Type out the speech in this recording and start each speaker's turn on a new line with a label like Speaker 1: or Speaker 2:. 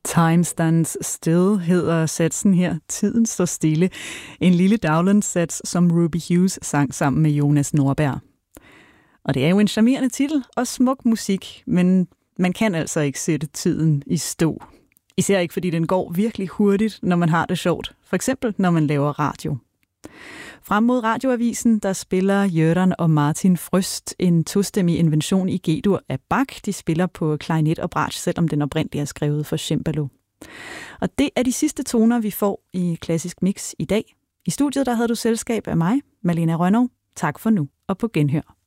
Speaker 1: Time Stands Still hedder satsen her. Tiden står stille. En lille Dowland-sats, som Ruby Hughes sang sammen med Jonas Nordberg. Og det er jo en charmerende titel og smuk musik, men man kan altså ikke sætte tiden i stå. Især ikke, fordi den går virkelig hurtigt, når man har det sjovt. For eksempel, når man laver radio. Frem mod radioavisen, der spiller Jørgen og Martin Frøst en tostemmig invention i G-dur af Bach. De spiller på klarinet og bratsch, selvom den oprindeligt er skrevet for cembalo. Og det er de sidste toner, vi får i Klassisk Mix i dag. I studiet der havde du selskab af mig, Malene Rønnow. Tak for nu, og på genhør.